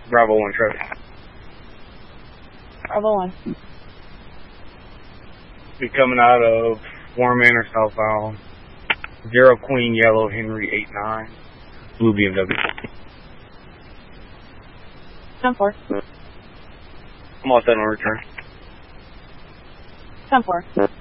Bravo 1 traffic. Bravo 1. Be coming out of Warren Manor southbound. 0 Queen Yellow Henry 89. Blue BMW. 10-4. I'm all set on return. 10-4.